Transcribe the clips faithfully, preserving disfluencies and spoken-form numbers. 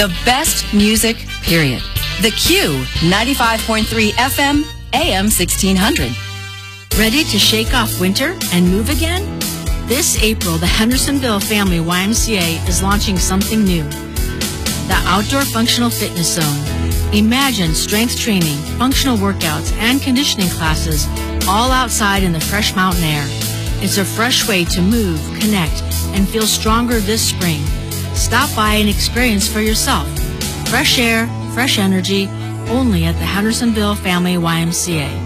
The best music, period. The Q, ninety-five point three F M, A M sixteen hundred. Ready to shake off winter and move again? This April, the Hendersonville Family Y M C A is launching something new. The Outdoor Functional Fitness Zone. Imagine strength training, functional workouts, and conditioning classes all outside in the fresh mountain air. It's a fresh way to move, connect, and feel stronger this spring. Stop by and experience for yourself. Fresh air, fresh energy, only at the Hendersonville Family Y M C A.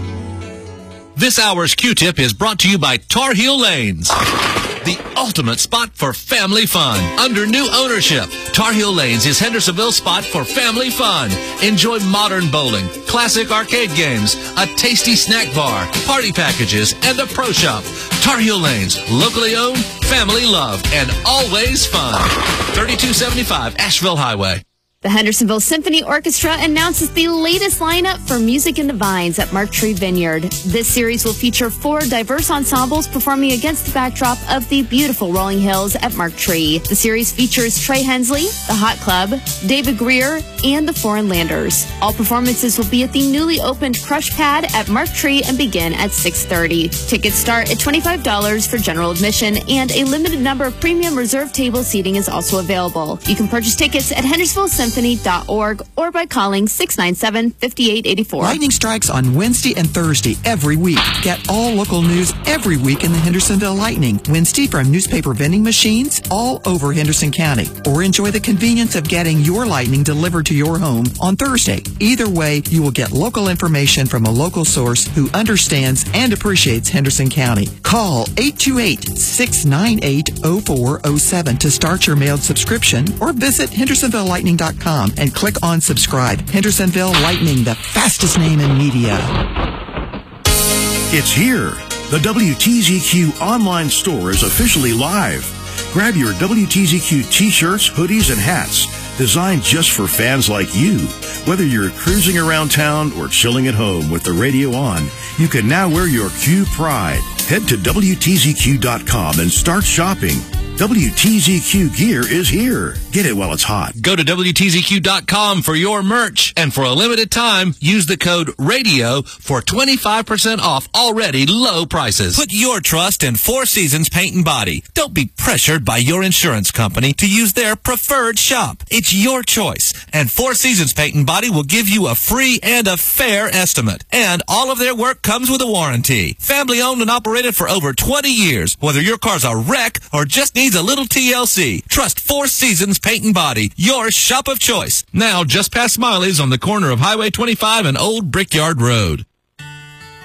This hour's Q-Tip is brought to you by Tar Heel Lanes, the ultimate spot for family fun. Under new ownership, Tar Heel Lanes is Hendersonville's spot for family fun. Enjoy modern bowling, classic arcade games, a tasty snack bar, party packages, and a pro shop. Tar Heel Lanes, locally owned, family loved, and always fun. thirty-two seventy-five Asheville Highway. The Hendersonville Symphony Orchestra announces the latest lineup for Music in the Vines at Mark Tree Vineyard. This series will feature four diverse ensembles performing against the backdrop of the beautiful rolling hills at Mark Tree. The series features Trey Hensley, The Hot Club, David Greer, and the Foreign Landers. All performances will be at the newly opened Crush Pad at Mark Tree and begin at six thirty. Tickets start at twenty-five dollars for general admission, and a limited number of premium reserve table seating is also available. You can purchase tickets at Hendersonville Symphony dot org or by calling six nine seven, five eight eight four. Lightning strikes on Wednesday and Thursday every week. Get all local news every week in the Hendersonville Lightning. Wednesday from newspaper vending machines all over Henderson County. Or enjoy the convenience of getting your lightning delivered to your home on Thursday. Either way, you will get local information from a local source who understands and appreciates Henderson County. Call eight two eight, six nine eight, zero four zero seven to start your mailed subscription or visit hendersonville lightning dot com and click on subscribe. Hendersonville Lightning, the fastest name in media. It's here. The W T Z Q online store is officially live. Grab your W T Z Q t-shirts, hoodies, and hats designed just for fans like you. Whether you're cruising around town or chilling at home with the radio on, you can now wear your Q pride. Head to W T Z Q dot com and start shopping. W T Z Q gear is here. Get it while it's hot. Go to W T Z Q dot com for your merch, and for a limited time, use the code RADIO for twenty-five percent off already low prices. Put your trust in Four Seasons Paint and Body. Don't be pressured by your insurance company to use their preferred shop. It's your choice, and Four Seasons Paint and Body will give you a free and a fair estimate. And all of their work comes with a warranty. Family owned and operated for over twenty years. Whether your car's a wreck or just needs a little T L C, trust Four Seasons Paint and Body, your shop of choice. Now just past Smiley's on the corner of Highway twenty-five and Old Brickyard Road.